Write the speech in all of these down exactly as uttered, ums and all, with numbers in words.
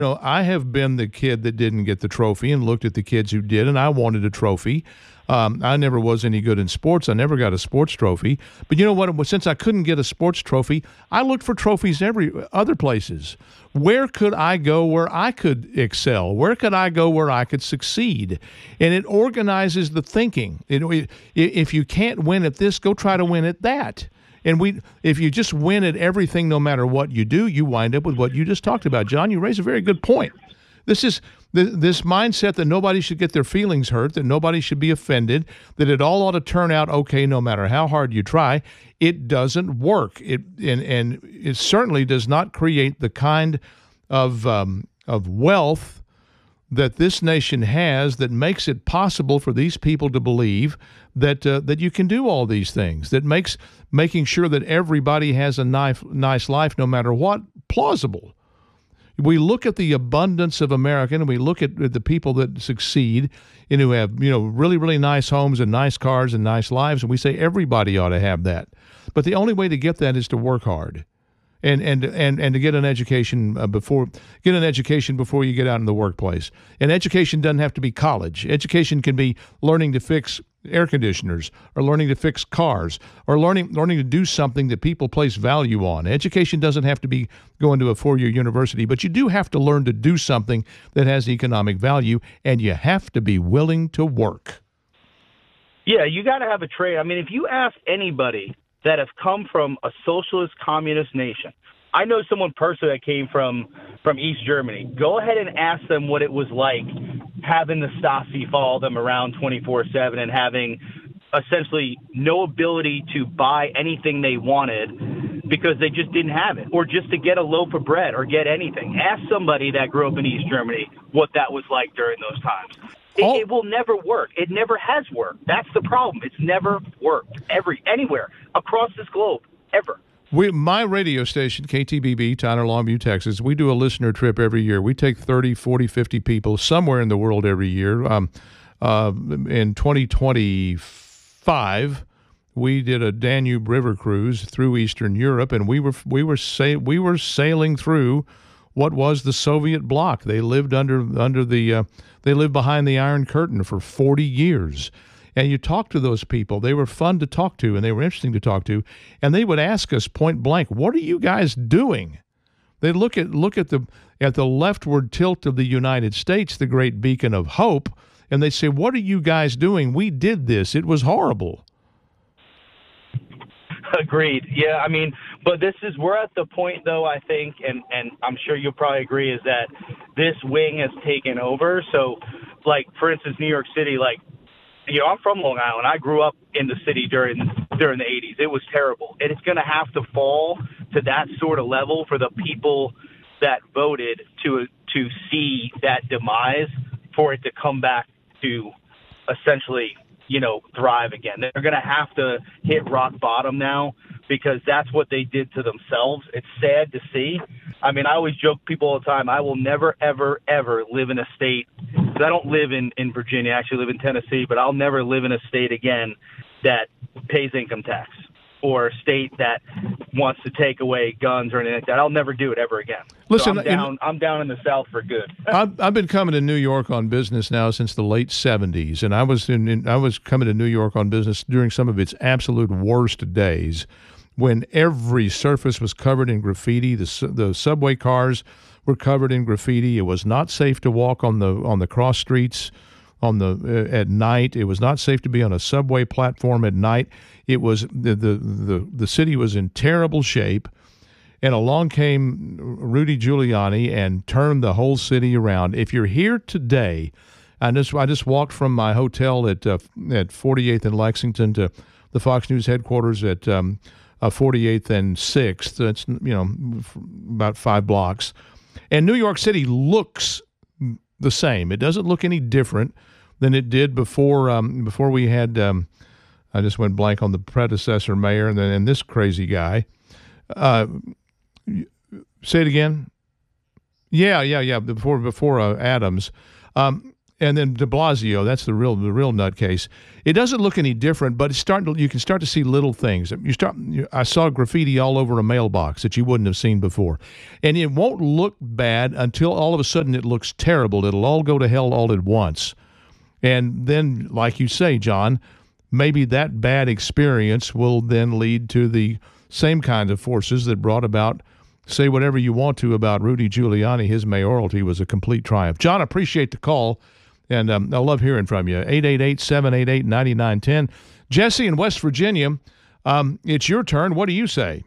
know, I have been the kid that didn't get the trophy and looked at the kids who did, and I wanted a trophy. Um, I never was any good in sports. I never got a sports trophy. But you know what? Since I couldn't get a sports trophy, I looked for trophies every other places. Where could I go where I could excel? Where could I go where I could succeed? And it organizes the thinking. You know, if you can't win at this, go try to win at that. And we, if you just win at everything, no matter what you do, you wind up with what you just talked about. John, you raise a very good point. This is this mindset that nobody should get their feelings hurt, that nobody should be offended, that it all ought to turn out okay no matter how hard you try. It doesn't work. It and and it certainly does not create the kind of um, of wealth that this nation has that makes it possible for these people to believe that uh, that you can do all these things, that makes making sure that everybody has a nice, nice life no matter what plausible. We look at the abundance of America, and we look at, at the people that succeed and who have, you know, really, really nice homes and nice cars and nice lives, and we say everybody ought to have that. But the only way to get that is to work hard. And, and and and to get an education uh, before get an education before you get out in the workplace. And education doesn't have to be college. Education can be learning to fix air conditioners, or learning to fix cars, or learning learning to do something that people place value on. Education doesn't have to be going to a four-year university, but you do have to learn to do something that has economic value, and you have to be willing to work. Yeah, you got to have a trade. I mean, if you ask anybody that have come from a socialist communist nation. I know someone personally that came from, from East Germany. Go ahead and ask them what it was like having the Stasi follow them around twenty-four seven and having essentially no ability to buy anything they wanted because they just didn't have it, or just to get a loaf of bread or get anything. Ask somebody that grew up in East Germany what that was like during those times. It, oh. it will never work. It never has worked. That's the problem. It's never worked every anywhere across this globe, ever. We, my radio station, K T B B, Tyler, Longview, Texas, we do a listener trip every year. We take thirty, forty, fifty people somewhere in the world every year. Um, uh, in twenty twenty-five, we did a Danube River cruise through Eastern Europe, and we were we were sa- we were sailing through what was the Soviet bloc. They lived under under the uh, they lived behind the Iron Curtain for forty years. And you talk to those people. They were fun to talk to, and they were interesting to talk to. And they would ask us point blank, "What are you guys doing?" They look at look at the at the leftward tilt of the United States, the great beacon of hope, and they say, "What are you guys doing? We did this. It was horrible." Agreed. Yeah, I mean, but this is, we're at the point, though, I think, and, and I'm sure you'll probably agree, is that this wing has taken over. So, like, for instance, New York City, like, you know, I'm from Long Island. I grew up in the city during during the eighties. It was terrible. And it's going to have to fall to that sort of level for the people that voted to to see that demise, for it to come back to essentially, you know, thrive again. They're going to have to hit rock bottom now, because that's what they did to themselves. It's sad to see. I mean, I always joke people all the time, I will never, ever, ever live in a state, because I don't live in, in Virginia, I actually live in Tennessee, but I'll never live in a state again that pays income tax, or a state that wants to take away guns or anything like that. I'll never do it ever again. Listen, so I'm down, in, I'm down in the South for good. I've, I've been coming to New York on business now since the late seventies, and I was in, in I was coming to New York on business during some of its absolute worst days, when every surface was covered in graffiti. The the subway cars were covered in graffiti. It was not safe to walk on the on the cross streets on the uh, at night. It was not safe to be on a subway platform at night. It was the the the, the city was in terrible shape. And along came Rudy Giuliani and turned the whole city around. If you're here today, I just I just walked from my hotel at uh, at forty-eighth and Lexington to the Fox News headquarters at um, uh, forty-eighth and sixth. It's, you know, about five blocks. And New York City looks the same. It doesn't look any different than it did before um, before we had. Um, I just went blank on the predecessor mayor, and then and this crazy guy. Uh, Say it again. Yeah, yeah, yeah. Before before uh, Adams, um, And then De Blasio, that's the real the real nutcase. It doesn't look any different, but it's starting to, you can start to see little things. You start. I saw graffiti all over a mailbox that you wouldn't have seen before, and it won't look bad until all of a sudden it looks terrible. It'll all go to hell all at once, and then, like you say, John, maybe that bad experience will then lead to the same kind of forces that brought about. Say whatever you want to about Rudy Giuliani. His mayoralty was a complete triumph. John, appreciate the call. And um, I love hearing from you. eight eight eight, seven eight eight, nine nine one zero. Jesse in West Virginia, um, it's your turn. What do you say?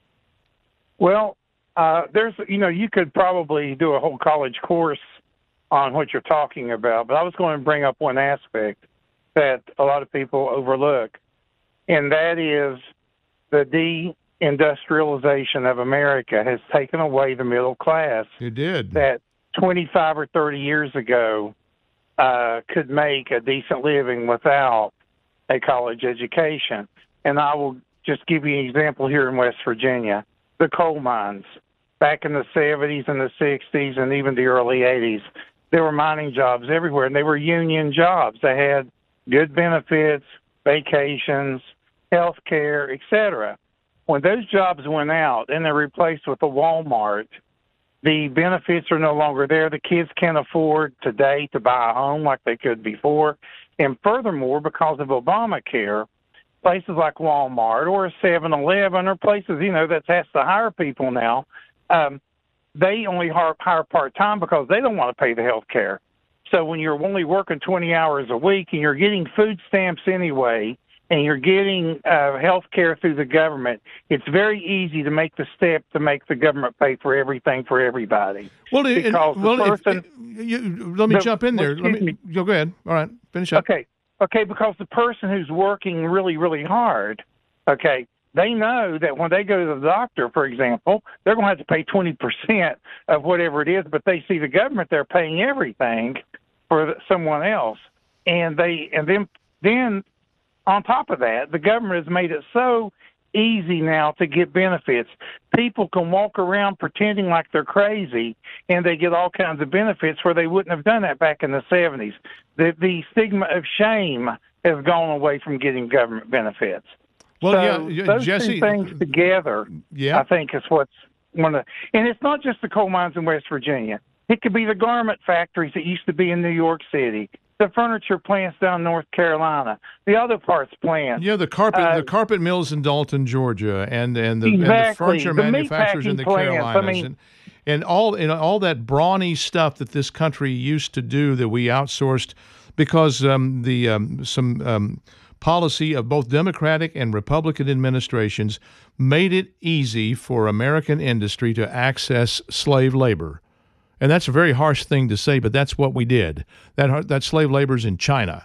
Well, uh, there's, you know, you could probably do a whole college course on what you're talking about, but I was going to bring up one aspect that a lot of people overlook, and that is the deindustrialization of America has taken away the middle class. It did. That twenty-five or thirty years ago, Uh, could make a decent living without a college education. And I will just give you an example here in West Virginia. The coal mines. Back in the seventies and the sixties and even the early eighties, there were mining jobs everywhere, and they were union jobs. They had good benefits, vacations, health care, et cetera. When those jobs went out and they're replaced with a Walmart, the benefits are no longer there. The kids can't afford today to buy a home like they could before. And furthermore, because of Obamacare, places like Walmart or seven eleven or places, you know, that has to hire people now, um, they only hire, hire part-time because they don't want to pay the health care. So when you're only working twenty hours a week and you're getting food stamps anyway, and you're getting uh, health care through the government, it's very easy to make the step to make the government pay for everything for everybody. Well, it, because well the person, if, you, let me the, jump in there. Let me, me. Go ahead. All right, finish up. Okay, okay, because the person who's working really, really hard, okay, they know that when they go to the doctor, for example, they're going to have to pay twenty percent of whatever it is, but they see the government, they're paying everything for someone else. And they, and then, then, on top of that, the government has made it so easy now to get benefits. People can walk around pretending like they're crazy, and they get all kinds of benefits where they wouldn't have done that back in the seventies. The, the stigma of shame has gone away from getting government benefits. Well, so yeah, those Jesse, two things together, yeah. I think, is what's one of the, and it's not just the coal mines in West Virginia. It could be the garment factories that used to be in New York City, the furniture plants down in North Carolina, the other parts plants. Yeah, the carpet uh, the carpet mills in Dalton, Georgia, and and the, exactly. and the furniture the manufacturers in the plants, Carolinas, I mean, and and all you know, all that brawny stuff that this country used to do that we outsourced because um, the um, some um, policy of both Democratic and Republican administrations made it easy for American industry to access slave labor. And that's a very harsh thing to say, but that's what we did. That that slave labor is in China,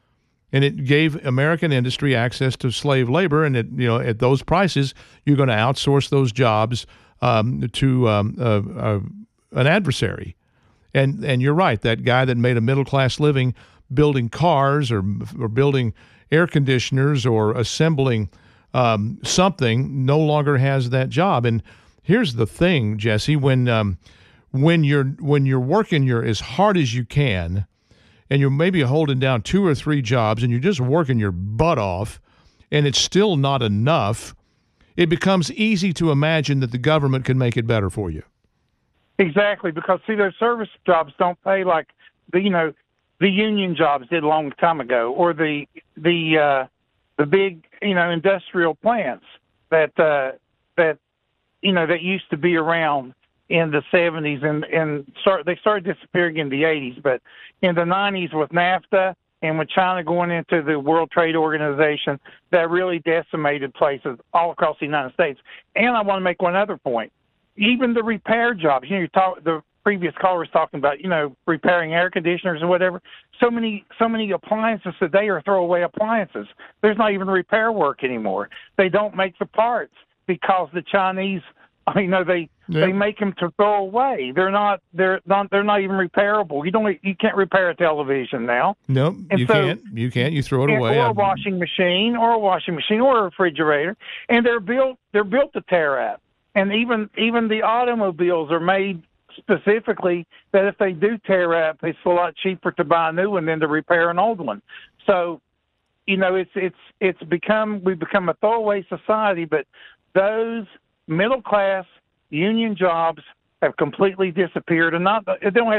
and it gave American industry access to slave labor. And it, you know, at those prices, you're going to outsource those jobs um, to um, uh, uh, an adversary. And and you're right. That guy that made a middle class living building cars or or building air conditioners or assembling um, something no longer has that job. And here's the thing, Jesse, when um, when you're when you're working your as hard as you can, and you're maybe holding down two or three jobs, and you're just working your butt off, and it's still not enough, it becomes easy to imagine that the government can make it better for you. Exactly, because see, those service jobs don't pay like the you know the union jobs did a long time ago, or the the uh, the big you know industrial plants that uh, that you know that used to be around in the seventies, and, and start, they started disappearing in the eighties. But in the nineties with NAFTA and with China going into the World Trade Organization, that really decimated places all across the United States. And I want to make one other point. Even the repair jobs, you know, you talk, the previous caller was talking about, you know, repairing air conditioners and whatever. So many, so many appliances today are throwaway appliances. There's not even repair work anymore. They don't make the parts because the Chinese, you know, they Yep. They make them to throw away. They're not. They're not. They're not even repairable. You don't. You can't repair a television now. No, nope, you so, can't. You can't. You throw it away. Or a washing machine, or a washing machine, or a refrigerator, and they're built. They're built to tear up. And even even the automobiles are made specifically that if they do tear up, it's a lot cheaper to buy a new one than to repair an old one. So, you know, it's it's it's become we've become a throwaway society, but those middle class union jobs have completely disappeared, and not they don't have